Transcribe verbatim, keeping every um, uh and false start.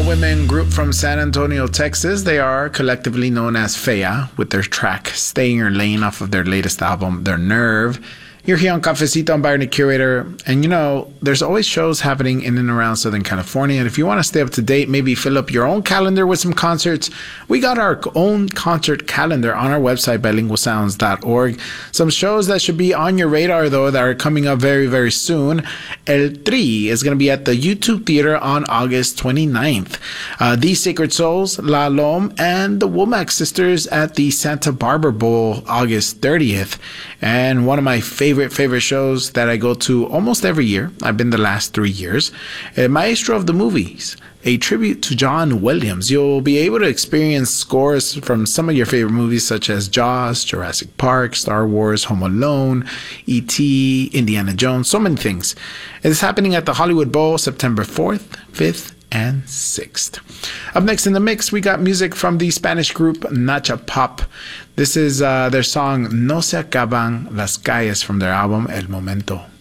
all-women group from San Antonio, Texas. They are collectively known as Fea, with their track Stay in Your Lane off of their latest album, Their Nerve. You're here on Cafecito. I'm Byron the Curator. And you know, there's always shows happening in and around Southern California. And if you want to stay up to date, maybe fill up your own calendar with some concerts, we got our own concert calendar on our website, bilingual sounds dot org. Some shows that should be on your radar, though, that are coming up very, very soon. El Tri is going to be at the YouTube Theater on August twenty-ninth. Uh, the Sacred Souls, La Lom, and the Womack Sisters at the Santa Barbara Bowl August thirtieth. And one of my favorite favorite shows that I go to almost every year, I've been the last three years, El Maestro of the Movies, a tribute to John Williams. You'll be able to experience scores from some of your favorite movies such as Jaws, Jurassic Park, Star Wars, Home Alone, E T, Indiana Jones, so many things. It's happening at the Hollywood Bowl September fourth, fifth, and sixth. Up next in the mix, we got music from the Spanish group Nacha Pop. This is uh, their song No se acaban las calles from their album El Momento.